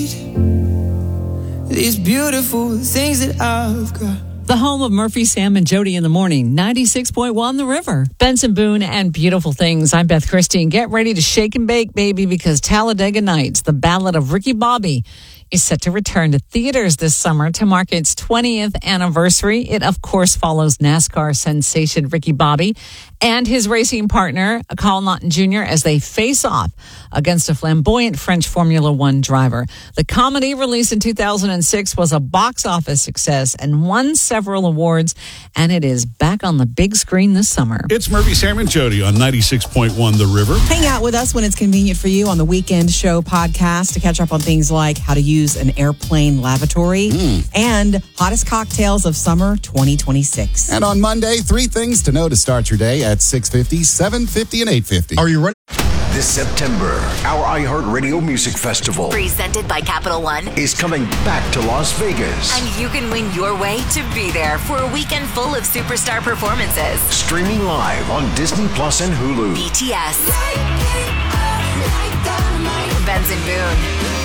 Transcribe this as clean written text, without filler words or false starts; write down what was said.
These beautiful things that I've got. The home of Murphy, Sam, and Jody in the morning, 96.1 The River. Benson Boone and Beautiful Things. I'm Beth Christie. Get ready to shake and bake, baby, because Talladega Nights, the Ballad of Ricky Bobby, is set to return to theaters this summer to mark its 20th anniversary. It, of course, follows NASCAR sensation Ricky Bobby and his racing partner, Carl Naughton Jr., as they face off against a flamboyant French Formula One driver. The comedy, released in 2006, was a box office success and won several awards, and it is back on the big screen this summer. It's Murphy, Sam, and Jody on 96.1 The River. Hang out with us when it's convenient for you on the Weekend Show podcast to catch up on things like how to use an airplane lavatory and hottest cocktails of summer 2026. And on Monday, 3 things to know to start your day at 6:50, 7:50, and 8:50. Are you ready? This September, our iHeartRadio Music Festival, presented by Capital One, is coming back to Las Vegas. And you can win your way to be there for a weekend full of superstar performances. Streaming live on Disney Plus and Hulu. BTS, Benson Boone,